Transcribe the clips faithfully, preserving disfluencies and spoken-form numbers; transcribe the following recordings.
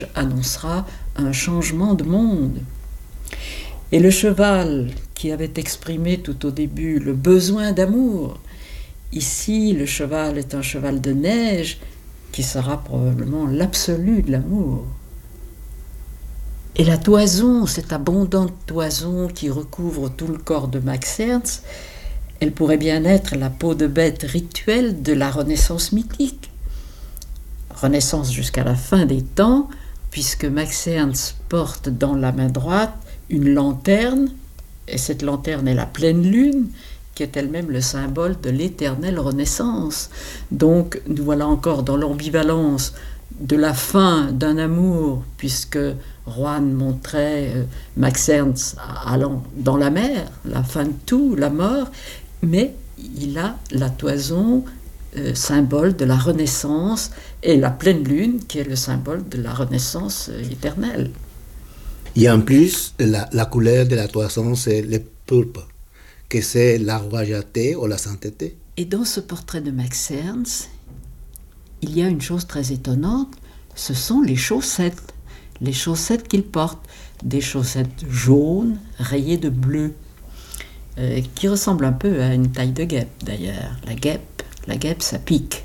annoncera un changement de monde. Et le cheval qui avait exprimé tout au début le besoin d'amour, ici le cheval est un cheval de neige qui sera probablement l'absolu de l'amour. Et la toison, cette abondante toison qui recouvre tout le corps de Max Ernst, elle pourrait bien être la peau de bête rituelle de la Renaissance mythique. Renaissance jusqu'à la fin des temps, puisque Max Ernst porte dans la main droite une lanterne, et cette lanterne est la pleine lune, qui est elle-même le symbole de l'éternelle renaissance. Donc nous voilà encore dans l'ambivalence de la fin d'un amour, puisque Juan montrait euh, Max Ernst allant dans la mer, la fin de tout, la mort, mais il a la toison, euh, symbole de la renaissance, et la pleine lune, qui est le symbole de la renaissance euh, éternelle. Et en plus, la, la couleur de la toison, c'est le pourpre, que c'est la royauté ou la sainteté. Et dans ce portrait de Max Ernst, il y a une chose très étonnante, ce sont les chaussettes, les chaussettes qu'il porte, des chaussettes jaunes rayées de bleu, euh, qui ressemblent un peu à une taille de guêpe d'ailleurs. La guêpe, la guêpe, ça pique.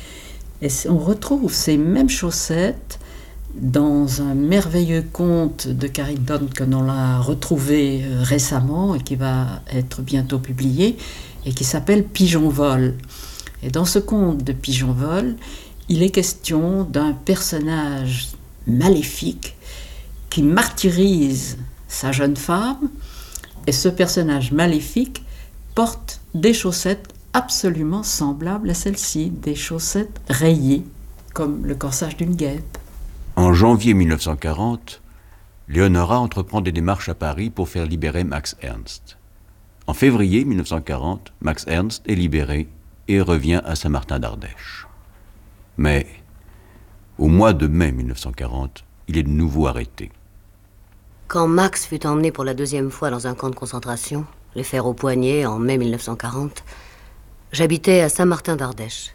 Et on retrouve ces mêmes chaussettes dans un merveilleux conte de Carrington que l'on a retrouvé récemment et qui va être bientôt publié, et qui s'appelle Pigeon Vol. Et dans ce conte de Pigeon Vol, il est question d'un personnage maléfique qui martyrise sa jeune femme, et ce personnage maléfique porte des chaussettes absolument semblables à celles-ci, des chaussettes rayées, comme le corsage d'une guêpe. En janvier mille neuf cent quarante, Léonora entreprend des démarches à Paris pour faire libérer Max Ernst. En février mille neuf cent quarante, Max Ernst est libéré et revient à Saint-Martin-d'Ardèche. Mais, au mois de mai mille neuf cent quarante, il est de nouveau arrêté. Quand Max fut emmené pour la deuxième fois dans un camp de concentration, les fers au poignet, en mai mille neuf cent quarante, j'habitais à Saint-Martin-d'Ardèche.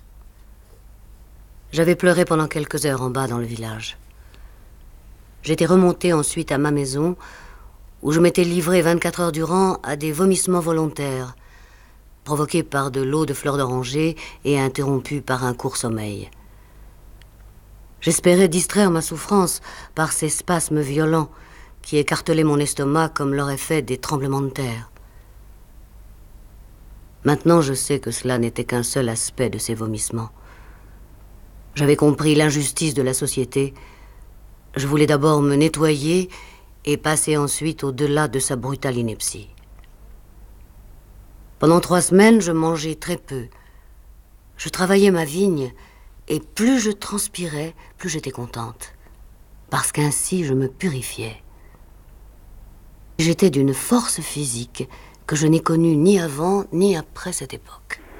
J'avais pleuré pendant quelques heures en bas dans le village. J'étais remontée ensuite à ma maison, où je m'étais livrée vingt-quatre heures durant à des vomissements volontaires, provoqués par de l'eau de fleurs d'oranger et interrompus par un court sommeil. J'espérais distraire ma souffrance par ces spasmes violents qui écartelaient mon estomac comme l'auraient fait des tremblements de terre. Maintenant, je sais que cela n'était qu'un seul aspect de ces vomissements. J'avais compris l'injustice de la société. Je voulais d'abord me nettoyer et passer ensuite au-delà de sa brutale ineptie. Pendant trois semaines, je mangeais très peu. Je travaillais ma vigne, et plus je transpirais, plus j'étais contente, parce qu'ainsi je me purifiais. J'étais d'une force physique que je n'ai connue ni avant ni après cette époque.